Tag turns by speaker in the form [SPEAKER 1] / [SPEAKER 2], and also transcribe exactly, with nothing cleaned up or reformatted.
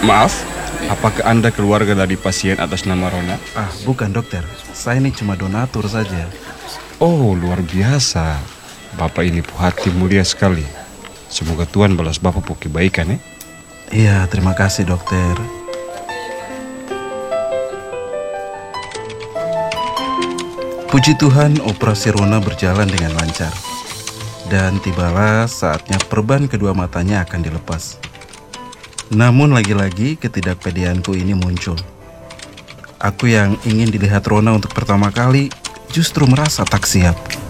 [SPEAKER 1] Maaf, apakah Anda keluarga dari pasien atas nama Rona?
[SPEAKER 2] Ah, bukan dokter. Saya ini cuma donatur saja.
[SPEAKER 1] Oh, luar biasa. Bapak ini hati mulia sekali. Semoga Tuhan balas Bapak pour kebaikan ya.
[SPEAKER 2] Iya, terima kasih dokter. Puji Tuhan, operasi Rona berjalan dengan lancar. Dan tibalah saatnya perban kedua matanya akan dilepas. Namun lagi-lagi ketidakpedeanku ini muncul. Aku yang ingin dilihat Rona untuk pertama kali justru merasa tak siap.